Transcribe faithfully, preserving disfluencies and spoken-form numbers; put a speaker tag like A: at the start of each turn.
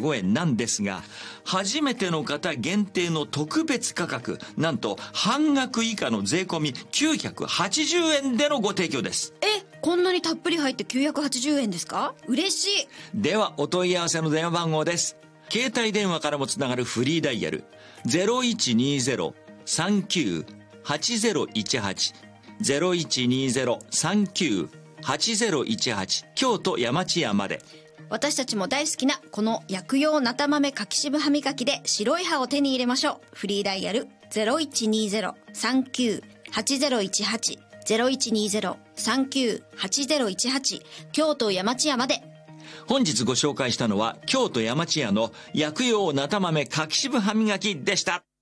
A: ごえんなんですが、初めての方限定の特別価格、なんと半額以下の税込みきゅうひゃくはちじゅうえんでのご提供です。
B: え、こんなにたっぷり入ってきゅうひゃくはちじゅうえんですか？嬉しい。
A: ではお問い合わせの電話番号です。携帯電話からもつながるフリーダイヤル ゼロいちにゼロ さんきゅう はちゼロいちはち ゼロいちにゼロ さんきゅう はちゼロいちはち京都山千屋まで。
B: 私たちも大好きなこの薬用なた豆柿渋歯磨きで白い歯を手に入れましょう。フリーダイヤル ゼロいちにゼロ さんきゅう はちゼロいちはち ゼロいちにゼロ さんきゅう はちゼロいちはち京都山千屋まで。
A: 本日ご紹介したのは京都山千屋の薬用なた豆柿渋歯磨きでした。